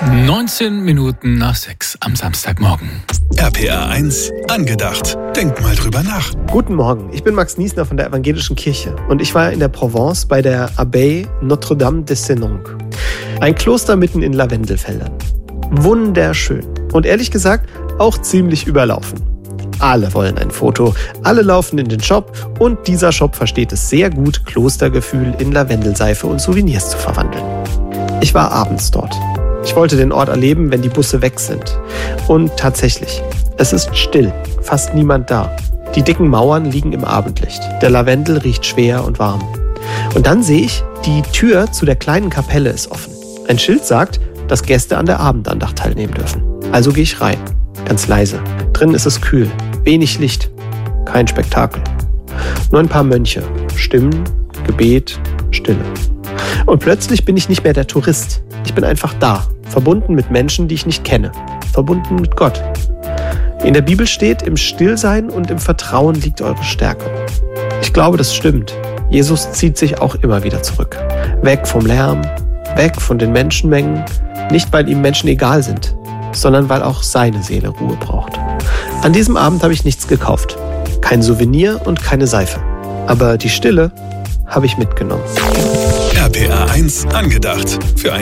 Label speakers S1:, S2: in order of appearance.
S1: 19 Minuten nach 6 am Samstagmorgen.
S2: RPR 1 angedacht. Denk mal drüber nach.
S3: Guten Morgen, ich bin Max Niesner von der Evangelischen Kirche und ich war in der Provence bei der Abbaye Notre-Dame de Senones. Ein Kloster mitten in Lavendelfeldern. Wunderschön und ehrlich gesagt auch ziemlich überlaufen. Alle wollen ein Foto, alle laufen in den Shop und dieser Shop versteht es sehr gut, Klostergefühl in Lavendelseife und Souvenirs zu verwandeln. Ich war abends dort. Ich wollte den Ort erleben, wenn die Busse weg sind. Und tatsächlich, es ist still, fast niemand da. Die dicken Mauern liegen im Abendlicht. Der Lavendel riecht schwer und warm. Und dann sehe ich, die Tür zu der kleinen Kapelle ist offen. Ein Schild sagt, dass Gäste an der Abendandacht teilnehmen dürfen. Also gehe ich rein, ganz leise. Drin ist es kühl, wenig Licht, kein Spektakel. Nur ein paar Mönche, Stimmen, Gebet, Stille. Und plötzlich bin ich nicht mehr der Tourist. Ich bin einfach da, verbunden mit Menschen, die ich nicht kenne, verbunden mit Gott. In der Bibel steht, im Stillsein und im Vertrauen liegt eure Stärke. Ich glaube, das stimmt. Jesus zieht sich auch immer wieder zurück. Weg vom Lärm, weg von den Menschenmengen, nicht weil ihm Menschen egal sind, sondern weil auch seine Seele Ruhe braucht. An diesem Abend habe ich nichts gekauft. Kein Souvenir und keine Seife. Aber die Stille habe ich mitgenommen.
S2: RPR 1 angedacht. Für